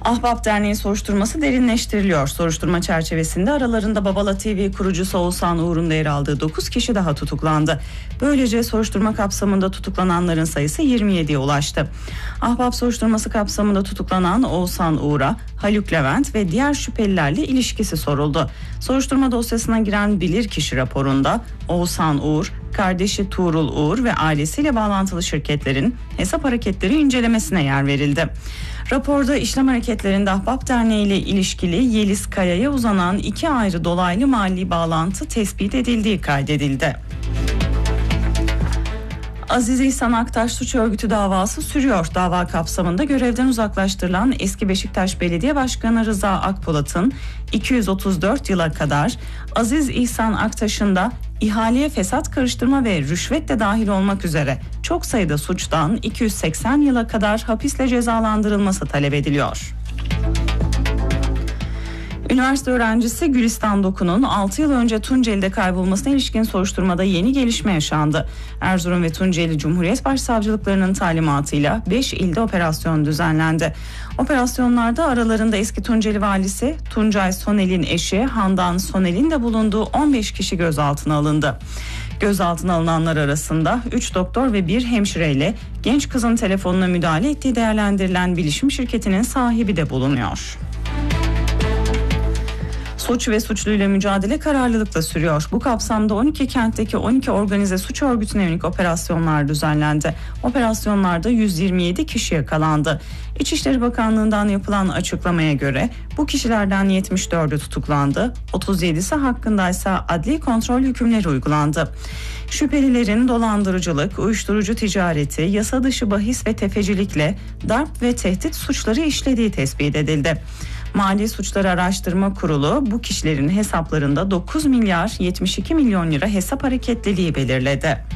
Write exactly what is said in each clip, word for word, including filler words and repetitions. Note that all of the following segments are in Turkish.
Ahbap Derneği soruşturması derinleştiriliyor. Soruşturma çerçevesinde aralarında Babala T V kurucusu Oğuzhan Uğur'un da yer aldığı dokuz kişi daha tutuklandı. Böylece soruşturma kapsamında tutuklananların sayısı yirmi yediye ulaştı. Ahbap soruşturması kapsamında tutuklanan Oğuzhan Uğur'a Haluk Levent ve diğer şüphelilerle ilişkisi soruldu. Soruşturma dosyasına giren bilirkişi raporunda Oğuzhan Uğur, kardeşi Tuğrul Uğur ve ailesiyle bağlantılı şirketlerin hesap hareketleri incelemesine yer verildi. Raporda işlem hareketlerinde Ahbap Derneği ile ilişkili Yeliz Kaya'ya uzanan iki ayrı dolaylı mali bağlantı tespit edildiği kaydedildi. Aziz İhsan Aktaş suç örgütü davası sürüyor. Dava kapsamında görevden uzaklaştırılan eski Beşiktaş Belediye Başkanı Rıza Akpolat'ın iki yüz otuz dört yıla kadar Aziz İhsan Aktaş'ın da ihaleye fesat karıştırma ve rüşvet de dahil olmak üzere çok sayıda suçtan iki yüz seksen yıla kadar hapisle cezalandırılması talep ediliyor. Üniversite öğrencisi Gülistan Doku'nun altı yıl önce Tunceli'de kaybolmasına ilişkin soruşturmada yeni gelişme yaşandı. Erzurum ve Tunceli Cumhuriyet Başsavcılıklarının talimatıyla beş ilde operasyon düzenlendi. Operasyonlarda aralarında eski Tunceli valisi Tuncay Sonel'in eşi Handan Sonel'in de bulunduğu on beş kişi gözaltına alındı. Gözaltına alınanlar arasında üç doktor ve bir hemşireyle genç kızın telefonuna müdahale ettiği değerlendirilen bilişim şirketinin sahibi de bulunuyor. Suç ve suçluyla mücadele kararlılıkla sürüyor. Bu kapsamda on iki kentteki on iki organize suç örgütüne yönelik operasyonlar düzenlendi. Operasyonlarda yüz yirmi yedi kişi yakalandı. İçişleri Bakanlığı'ndan yapılan açıklamaya göre bu kişilerden yetmiş dördü tutuklandı. otuz yedisi hakkında ise adli kontrol hükümleri uygulandı. Şüphelilerin dolandırıcılık, uyuşturucu ticareti, yasa dışı bahis ve tefecilikle darp ve tehdit suçları işlediği tespit edildi. Mali Suçları Araştırma Kurulu bu kişilerin hesaplarında dokuz milyar yetmiş iki milyon lira hesap hareketliliği belirledi.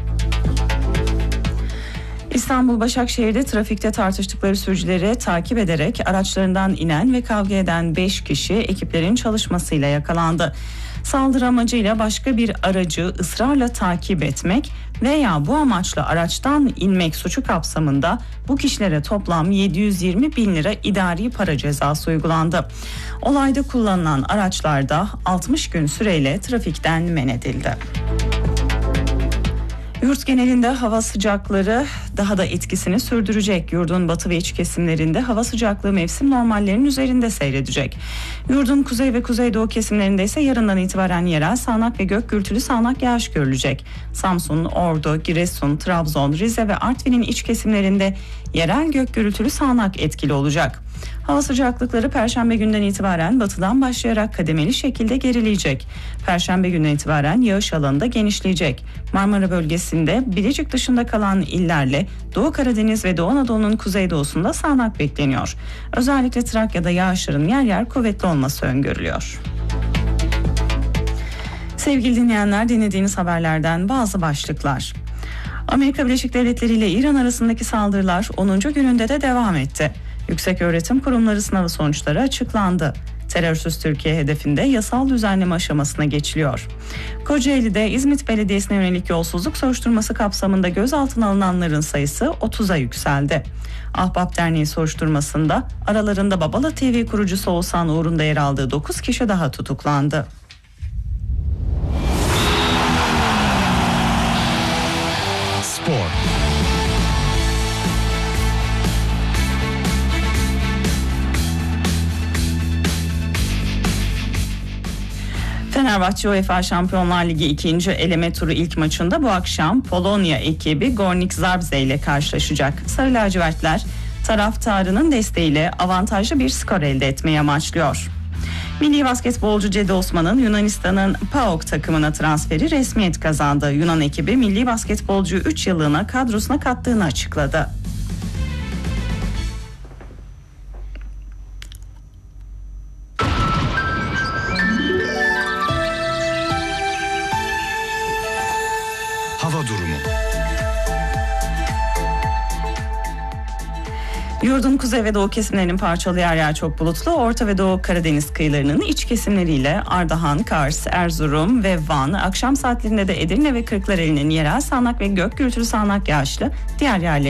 İstanbul Başakşehir'de trafikte tartıştıkları sürücüleri takip ederek araçlarından inen ve kavga eden beş kişi ekiplerin çalışmasıyla yakalandı. Saldırı amacıyla başka bir aracı ısrarla takip etmek veya bu amaçla araçtan inmek suçu kapsamında bu kişilere toplam yedi yüz yirmi bin lira idari para cezası uygulandı. Olayda kullanılan araçlarda altmış gün süreyle trafikten men edildi. Yurt genelinde hava sıcakları daha da etkisini sürdürecek. Yurdun batı ve iç kesimlerinde hava sıcaklığı mevsim normallerinin üzerinde seyredecek. Yurdun kuzey ve kuzeydoğu kesimlerinde ise yarından itibaren yerel sağanak ve gök gürültülü sağanak yağış görülecek. Samsun, Ordu, Giresun, Trabzon, Rize ve Artvin'in iç kesimlerinde yerel gök gürültülü sağanak etkili olacak. Hava sıcaklıkları Perşembe günden itibaren batıdan başlayarak kademeli şekilde gerileyecek. Perşembe günden itibaren yağış alanı da genişleyecek. Marmara bölgesinde Bilecik dışında kalan illerle Doğu Karadeniz ve Doğu Anadolu'nun kuzeydoğusunda sağanak bekleniyor. Özellikle Trakya'da yağışların yer yer kuvvetli olması öngörülüyor. Sevgili dinleyenler, dinlediğiniz haberlerden bazı başlıklar. Amerika Birleşik Devletleri ile İran arasındaki saldırılar onuncu gününde de devam etti. Yükseköğretim kurumları sınavı sonuçları açıklandı. Terörsüz Türkiye hedefinde yasal düzenleme aşamasına geçiliyor. Kocaeli'de İzmit Belediyesi'ne yönelik yolsuzluk soruşturması kapsamında gözaltına alınanların sayısı otuza yükseldi. Ahbap Derneği soruşturmasında aralarında Babala T V kurucusu Oğuzhan Uğur'un da yer aldığı dokuz kişi daha tutuklandı. Spor. Fenerbahçe UEFA Şampiyonlar Ligi ikinci eleme turu ilk maçında bu akşam Polonya ekibi Gornik Zabrze ile karşılaşacak. Sarı lacivertler taraftarının desteğiyle avantajlı bir skor elde etmeyi amaçlıyor. Milli basketbolcu Cedi Osman'ın Yunanistan'ın PAOK takımına transferi resmiyet kazandı. Yunan ekibi milli basketbolcuyu üç yıllığına kadrosuna kattığını açıkladı. Hava durumu. Yurdun kuzey ve doğu kesimlerinin parçalı yer yer çok bulutlu, Orta ve Doğu Karadeniz kıyılarının iç kesimleriyle Ardahan, Kars, Erzurum ve Van, akşam saatlerinde de Edirne ve Kırklareli'nin yerel sağanak ve gök gürültülü sağanak yağışlı, diğer yerlerin